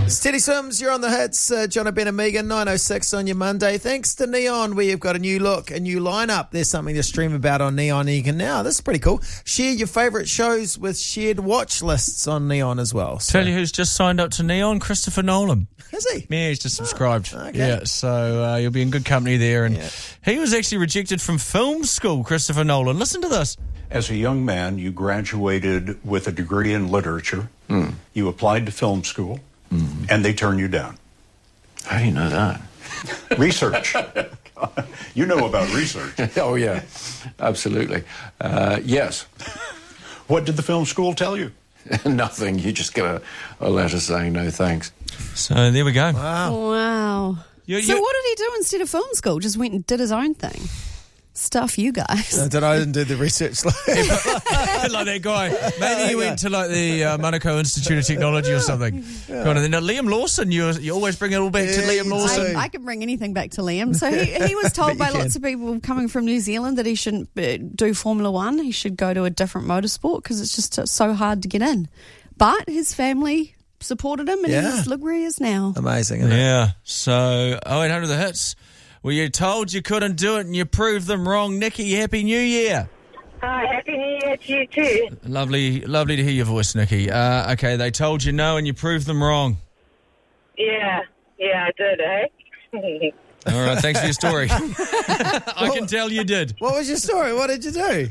Steady Swims, you're on the hits. John Ben and Megan, 9:06 on your Monday. Thanks to Neon, where you've got a new look, a new lineup. There's something to stream about on Neon, and you can now. This is pretty cool. Share your favourite shows with shared watch lists on Neon as well. So. Tell you who's just signed up to Neon, Christopher Nolan. Is he? Yeah, he's just subscribed. Okay. Yeah, so you'll be in good company there. And he was actually rejected from film school, Christopher Nolan. Listen to this. As a young man, you graduated with a degree in literature. You applied to film school, and they turned you down. How do you know that? Research. You know about research. Oh, yeah, absolutely. Yes. What did the film school tell you? Nothing. You just get a letter saying no thanks. So there we go. Wow. So what did he do instead of film school? Just went and did his own thing. Stuff you guys. I didn't do the research. Like that guy. Maybe he went to like the Monaco Institute of Technology or something. Now, Liam Lawson, you always bring it all back to Liam Lawson. I can bring anything back to Liam. So he was told by lots of people coming from New Zealand that he shouldn't do Formula One. He should go to a different motorsport because it's just so hard to get in. But his family supported him, and he's look where he is now. Amazing, isn't it? Yeah. So 0800 the hits. Well, you told you couldn't do it and you proved them wrong. Nikki, Happy New Year. Hi, Happy New Year to you too. Lovely to hear your voice, Nikki. Okay, they told you no and you proved them wrong. Yeah, I did, eh? All right, thanks for your story. I can tell you did. What was your story? What did you do?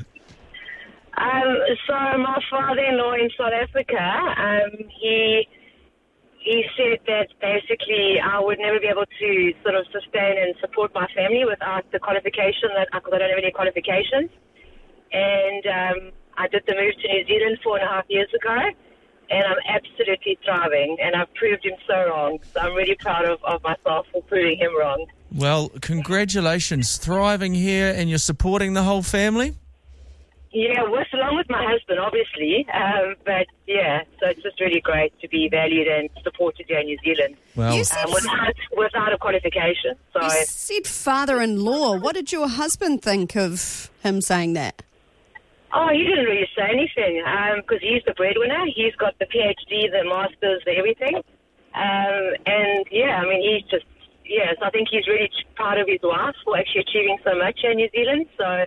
So my father-in-law in South Africa, he said that basically I would never be able to sort of sustain and support my family without the qualification, because I don't have any qualifications. And I did the move to New Zealand 4.5 years ago, and I'm absolutely thriving, and I've proved him so wrong. So I'm really proud of myself for proving him wrong. Well, congratulations. Thriving here, and you're supporting the whole family? Yeah, along with my husband, obviously. But yeah, so it's just really great to be valued and supported here in New Zealand. Well, without a qualification. So you said father-in-law. What did your husband think of him saying that? Oh, he didn't really say anything because he's the breadwinner. He's got the PhD, the masters, the everything. And yeah, I mean, he's just, so I think he's really proud of his wife for actually achieving so much here in New Zealand. So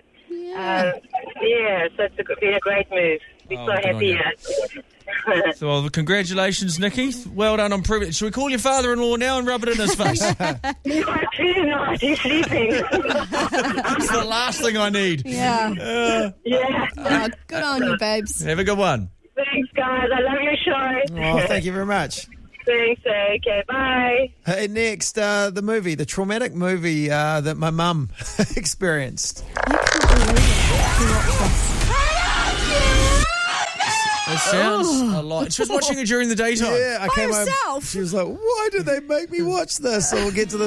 so it's been a great move. We're so happy. So, well, congratulations, Nikki. Well done on proving it. Should we call your father-in-law now and rub it in his face? No, he's sleeping. That's the last thing I need. Yeah. Good on you, babes. Have a good one. Thanks, guys. I love your show. Oh, thank you very much. Thanks. Okay, bye. Hey, next, the traumatic movie that my mum experienced. It sounds a lot. She was watching it during the daytime. Yeah, I came home. herself? She was like, "Why did they make me watch this?" So we'll get to the